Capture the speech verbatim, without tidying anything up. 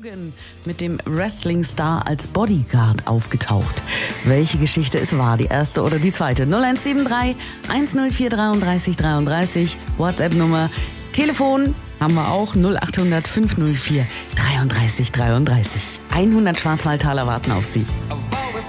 Hogan mit dem Wrestling-Star als Bodyguard aufgetaucht. Welche Geschichte es war, die erste oder die zweite? null eins sieben drei, eins null vier, dreiunddreißig dreiunddreißig, WhatsApp-Nummer, Telefon haben wir auch, null acht hundert, fünf null vier, dreiunddreißig dreiunddreißig. hundert Schwarzwaldtaler warten auf Sie.